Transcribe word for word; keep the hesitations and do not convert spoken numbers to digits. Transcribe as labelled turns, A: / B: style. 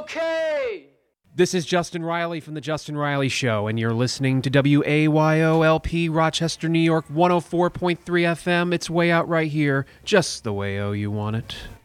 A: okay.
B: This is Justin Riley from The Justin Riley Show, and you're listening to W A Y O L P, Rochester, New York, one oh four point three F M. It's way out right here, just the way oh you want it.